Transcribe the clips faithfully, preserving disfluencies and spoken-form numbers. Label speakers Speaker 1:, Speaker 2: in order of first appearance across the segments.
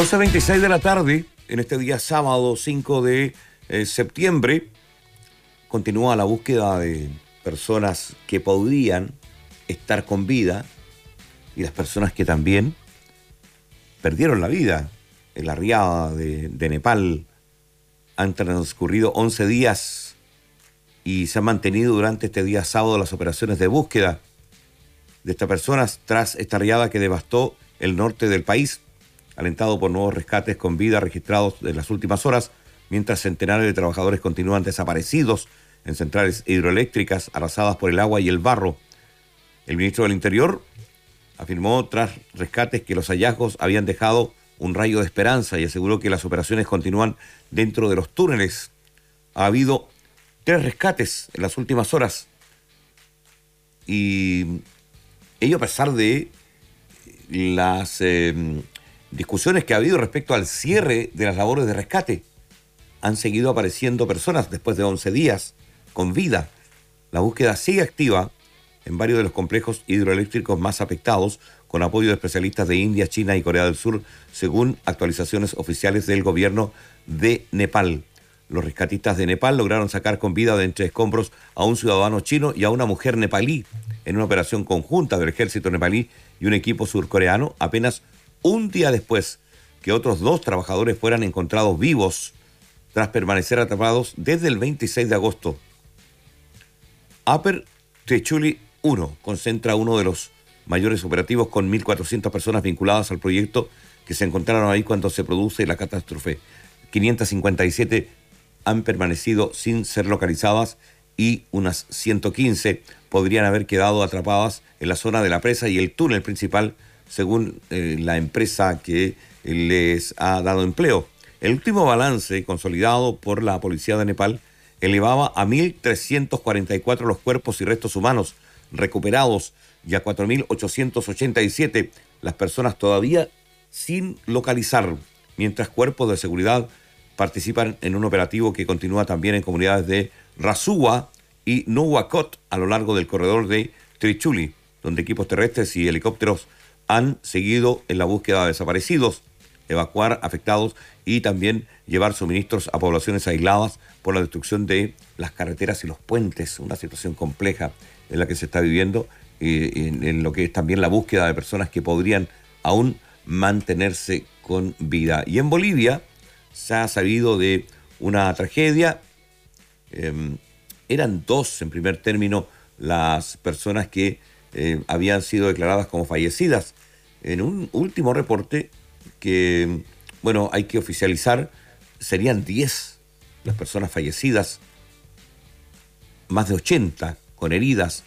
Speaker 1: doce veintiséis de la tarde, en este día sábado cinco de eh, septiembre, continúa la búsqueda de personas que podrían estar con vida y las personas que también perdieron la vida en la riada de, de Nepal. Han transcurrido once días y se han mantenido durante este día sábado las operaciones de búsqueda de estas personas tras esta riada que devastó el norte del país, alentado por nuevos rescates con vida registrados en las últimas horas, mientras centenares de trabajadores continúan desaparecidos en centrales hidroeléctricas arrasadas por el agua y el barro. El ministro del Interior afirmó tras rescates que los hallazgos habían dejado un rayo de esperanza y aseguró que las operaciones continúan dentro de los túneles. Ha habido tres rescates en las últimas horas y ello a pesar de las eh, discusiones que ha habido respecto al cierre de las labores de rescate. Han seguido apareciendo personas después de once días con vida. La búsqueda sigue activa en varios de los complejos hidroeléctricos más afectados, con apoyo de especialistas de India, China y Corea del Sur, según actualizaciones oficiales del gobierno de Nepal. Los rescatistas de Nepal lograron sacar con vida de entre escombros a un ciudadano chino y a una mujer nepalí en una operación conjunta del ejército nepalí y un equipo surcoreano, apenas un día después que otros dos trabajadores fueran encontrados vivos tras permanecer atrapados desde el veintiséis de agosto. Upper Trishuli uno concentra uno de los mayores operativos con mil cuatrocientas personas vinculadas al proyecto que se encontraron ahí cuando se produce la catástrofe. quinientas cincuenta y siete han permanecido sin ser localizadas y unas ciento quince podrían haber quedado atrapadas en la zona de la presa y el túnel principal, según eh, la empresa que les ha dado empleo. El último balance consolidado por la policía de Nepal elevaba a mil trescientos cuarenta y cuatro los cuerpos y restos humanos recuperados y a cuatro mil ochocientos ochenta y siete las personas todavía sin localizar, mientras cuerpos de seguridad participan en un operativo que continúa también en comunidades de Rasuwa y Nuwakot a lo largo del corredor de Trishuli, donde equipos terrestres y helicópteros han seguido en la búsqueda de desaparecidos, evacuar afectados y también llevar suministros a poblaciones aisladas por la destrucción de las carreteras y los puentes, una situación compleja en la que se está viviendo, eh, en, en lo que es también la búsqueda de personas que podrían aún mantenerse con vida. Y en Bolivia se ha sabido de una tragedia. Eh, eran dos, en primer término, las personas que eh, habían sido declaradas como fallecidas. En un último reporte que, bueno, hay que oficializar, serían diez las personas fallecidas, más de ochenta con heridas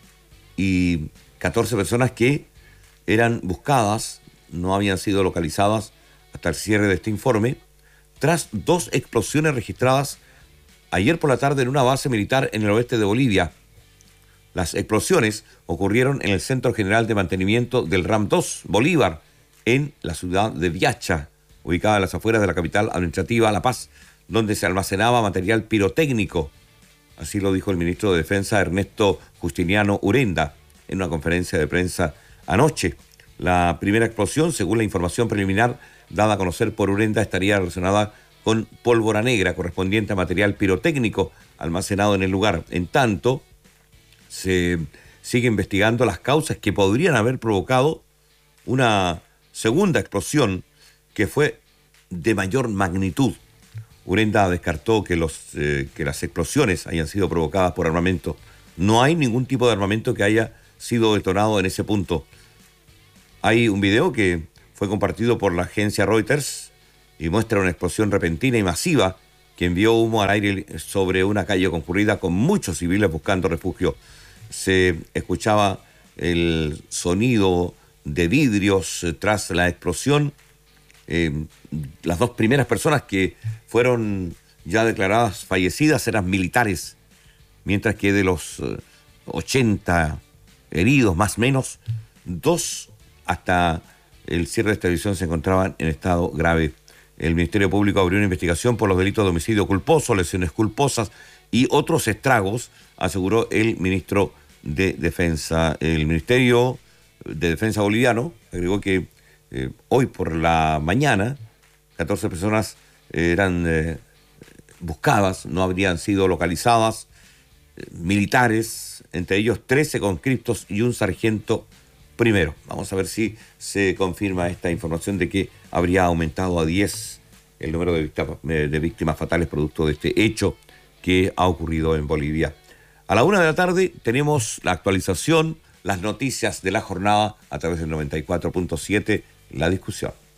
Speaker 1: y catorce personas que eran buscadas, no habían sido localizadas hasta el cierre de este informe, tras dos explosiones registradas ayer por la tarde en una base militar en el oeste de Bolivia. Las explosiones ocurrieron en el Centro General de Mantenimiento del RAM dos Bolívar, en la ciudad de Viacha, ubicada en las afueras de la capital administrativa La Paz, donde se almacenaba material pirotécnico. Así lo dijo el ministro de Defensa Ernesto Justiniano Urenda en una conferencia de prensa anoche. La primera explosión, según la información preliminar dada a conocer por Urenda, estaría relacionada con pólvora negra correspondiente a material pirotécnico almacenado en el lugar. En tanto, se sigue investigando las causas que podrían haber provocado una segunda explosión que fue de mayor magnitud. Urenda descartó que, los, eh, que las explosiones hayan sido provocadas por armamento. No hay ningún tipo de armamento que haya sido detonado en ese punto. Hay un video que fue compartido por la agencia Reuters y muestra una explosión repentina y masiva que envió humo al aire sobre una calle concurrida con muchos civiles buscando refugio. Se escuchaba el sonido de vidrios eh, tras la explosión. Eh, las dos primeras personas que fueron ya declaradas fallecidas eran militares, mientras que de los eh, ochenta heridos más o menos, dos hasta el cierre de esta edición se encontraban en estado grave. El Ministerio Público abrió una investigación por los delitos de homicidio culposo, lesiones culposas y otros estragos, aseguró el ministro de Defensa. El Ministerio de Defensa boliviano agregó que Eh, hoy por la mañana, catorce personas eran eh, buscadas, no habrían sido localizadas, eh, militares, entre ellos trece conscriptos y un sargento primero. Vamos a ver si se confirma esta información de que habría aumentado a diez el número de víctimas, de víctimas fatales producto de este hecho que ha ocurrido en Bolivia. A la una de la tarde tenemos la actualización, las noticias de la jornada a través del noventa y cuatro punto siete, La Discusión.